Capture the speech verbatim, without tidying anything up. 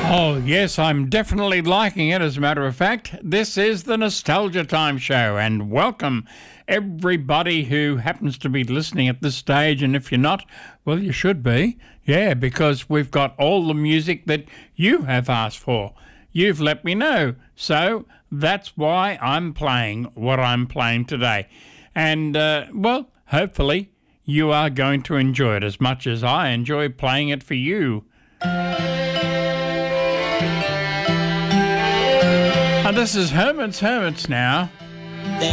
Oh, yes, I'm definitely liking it. As a matter of fact, this is the Nostalgia Time Show, and welcome everybody who happens to be listening at this stage. And if you're not, well, you should be. Yeah, because we've got all the music that you have asked for. You've let me know. So that's why I'm playing what I'm playing today. And, uh, well, hopefully you are going to enjoy it as much as I enjoy playing it for you. And this is Herman's Hermits now.